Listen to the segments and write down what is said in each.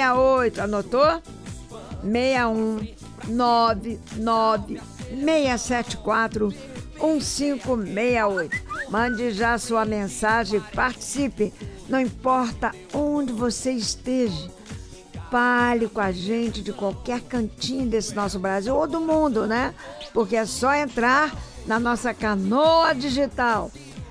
6568. Anotou? 61996741568. Mande já sua mensagem e participe. Não importa onde você esteja. Fale com a gente de qualquer cantinho desse nosso Brasil ou do mundo, né? Porque é só entrar na nossa canoa digital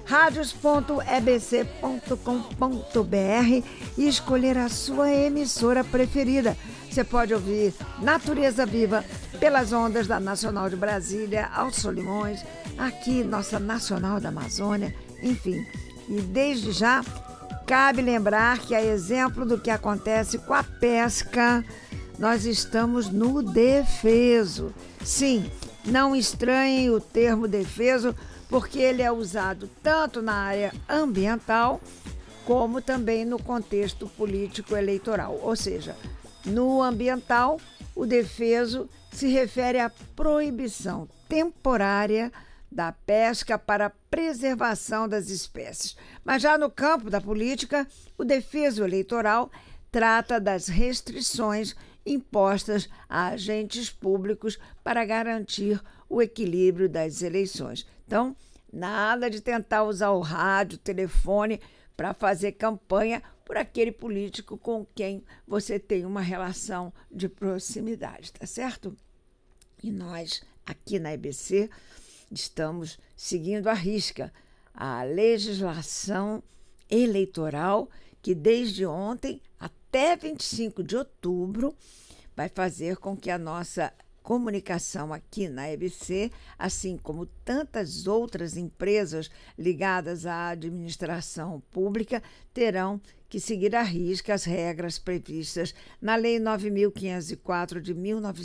radios.ebc.com.br e escolher a sua emissora preferida. Você pode ouvir Natureza Viva pelas ondas da Nacional de Brasília, aos Solimões, aqui nossa Nacional da Amazônia, enfim. E desde já, cabe lembrar que, a exemplo do que acontece com a pesca, nós estamos no defeso. Sim, não estranhem o termo defeso, porque ele é usado tanto na área ambiental como também no contexto político-eleitoral. Ou seja, no ambiental, o defeso se refere à proibição temporária da pesca para a preservação das espécies. Mas já no campo da política, o defeso eleitoral trata das restrições impostas a agentes públicos para garantir o equilíbrio das eleições. Então, nada de tentar usar o rádio, o telefone para fazer campanha por aquele político com quem você tem uma relação de proximidade, tá certo? E nós, aqui na EBC, estamos seguindo à risca a legislação eleitoral que desde ontem até 25 de outubro vai fazer com que a nossa comunicação aqui na EBC, assim como tantas outras empresas ligadas à administração pública, terão que seguir à risca as regras previstas na Lei 9.504 de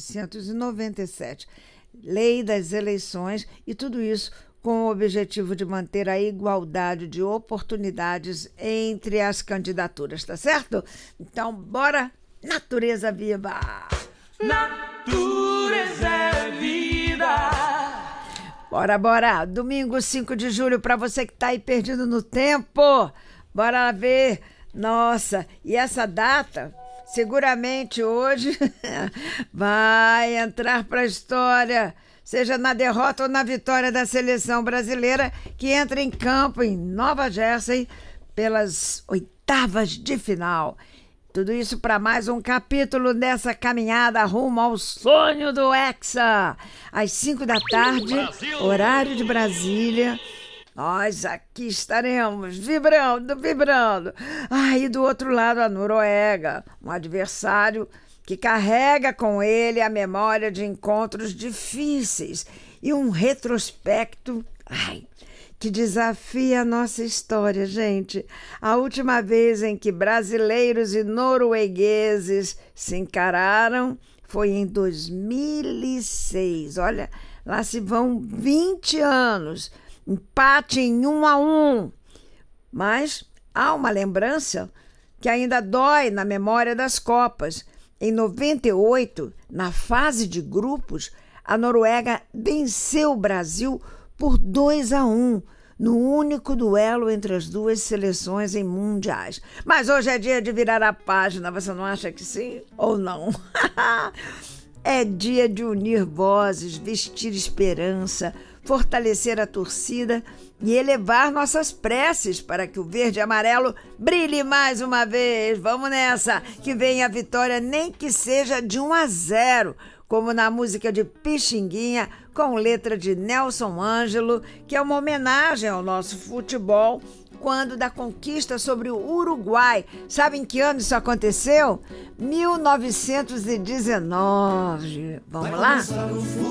1997, Lei das Eleições, e tudo isso com o objetivo de manter a igualdade de oportunidades entre as candidaturas, tá certo? Então, bora, Natureza Viva! Natureza é vida! Bora, bora! Domingo 5 de julho, para você que tá aí perdido no tempo, bora ver! Nossa, e essa data, seguramente hoje, vai entrar para a história, seja na derrota ou na vitória da seleção brasileira, que entra em campo em Nova Jersey pelas oitavas de final. Tudo isso para mais um capítulo dessa caminhada rumo ao sonho do Hexa. Às 5 da tarde, horário de Brasília, nós aqui estaremos vibrando, vibrando. E do outro lado, a Noruega, um adversário que carrega com ele a memória de encontros difíceis e um retrospecto que desafia a nossa história, gente. A última vez em que brasileiros e noruegueses se encararam foi em 2006. Olha, lá se vão 20 anos. Empate em 1-1. Mas há uma lembrança que ainda dói na memória das Copas. Em 98, na fase de grupos, a Noruega venceu o Brasil por 2-1, no único duelo entre as duas seleções em mundiais. Mas hoje é dia de virar a página, você não acha que sim ou não? É dia de unir vozes, vestir esperança, fortalecer a torcida e elevar nossas preces para que o verde e amarelo brilhe mais uma vez. Vamos nessa, que vem a vitória, nem que seja de 1-0, como na música de Pixinguinha, com letra de Nelson Ângelo, que é uma homenagem ao nosso futebol, quando da conquista sobre o Uruguai. Sabe em que ano isso aconteceu? 1919. Vamos lá?